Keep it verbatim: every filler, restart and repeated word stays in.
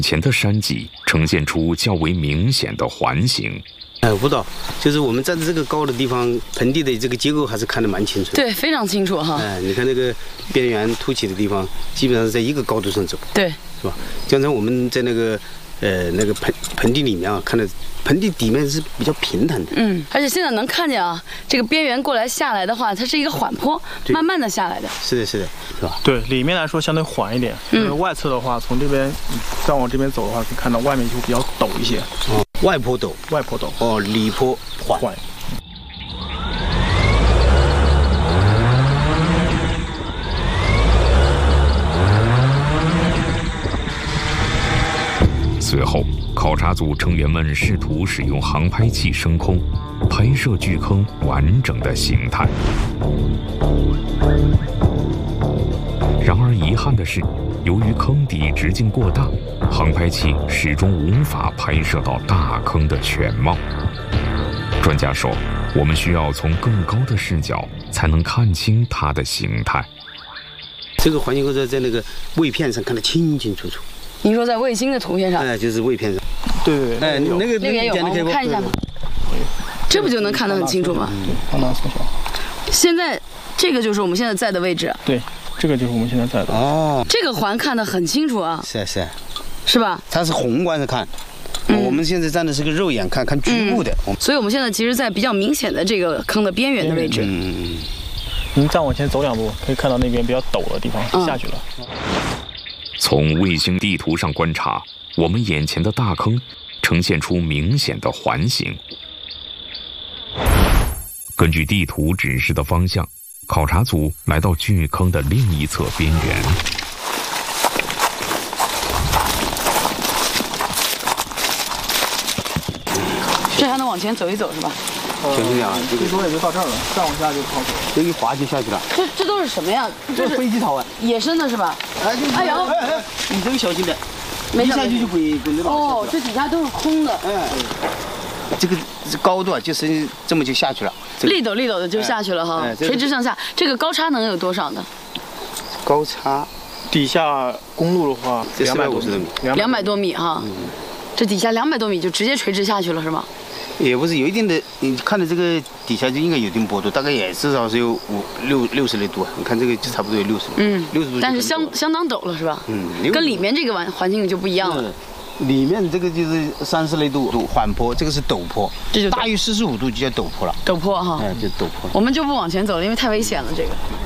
前的山脊呈现出较为明显的环形。 哎，舞蹈就是我们站在这个高的地方，盆地的这个结构还是看得蛮清楚的。 对，非常清楚哈。 哎，你看那个边缘凸起的地方，基本上是在一个高度上走。 对， 是吧？刚才我们在那个呃那个盆盆地里面啊，看到盆地底面是比较平坦的。 嗯，而且现在能看见啊，这个边缘过来下来的话，它是一个缓坡，慢慢的下来的。 是的，是的，是吧？ 对，里面来说相对缓一点。嗯，外侧的话，从这边再往这边走的话，可以看到外面就比较陡一些。 哦，外坡陡， 外坡陡。 哦，里坡缓。 缓。 随后，考察组成员们试图使用航拍器升空，拍摄巨坑完整的形态。然而遗憾的是，由于坑底直径过大，航拍器始终无法拍摄到大坑的全貌。专家说，我们需要从更高的视角才能看清它的形态。 这个环形构造在那个位片上看得清清楚楚。 你说在卫星的图片上？ 哎，就是位片上。 对对对。 哎，那个那个也有吗？我们看一下吗？这不就能看得很清楚吗？ 对，放大缩小。 现在这个就是我们现在在的位置。 对，这个就是我们现在在的。 哦， 这个环看得很清楚啊。 是啊是啊， 是吧？ 它是宏观的看。嗯、我们现在站的是个肉眼看，看局部的、 嗯。所以我们现在其实，在比较明显的这个坑的边缘的位置。 嗯嗯。 您再往前走两步，可以看到那边比较陡的地方、嗯、下去了。 从卫星地图上观察，我们眼前的大坑呈现出明显的环形。根据地图指示的方向，考察组来到巨坑的另一侧边缘。 这还能往前走一走是吧？ 就是这样， 最多也就到这儿了，再往下就靠谱。 这一滑就下去了。 这这都是什么呀？ 这是飞机草啊， 野生的是吧？ 哎，就是。 哎呦， 哎哎，你这个小心点， 没一下去就滚滚得到。 哦，这底下都是空的。 哎，这个高度啊，就是这么就下去了。 立陡立陡的就下去了哈，垂直向下。这个高差能有多少呢？ 高差， 底下公路的话，两百五十多米， 两百多米哈。这底下两百多米就直接垂直下去了是吗？ 也不是，有一定的，你看的这个底下就应该有一定坡度，大概也至少是有五六六十来度。你看这个就差不多有六十度，嗯，六十度。 但是相相当陡了是吧？ 嗯， 跟里面这个环环境就不一样了。 里面这个就是三十来度缓坡，这个是陡坡， 这就大于四十五度就叫陡坡了。 陡坡哈， 哎，就陡坡。 我们就不往前走了，因为太危险了这个。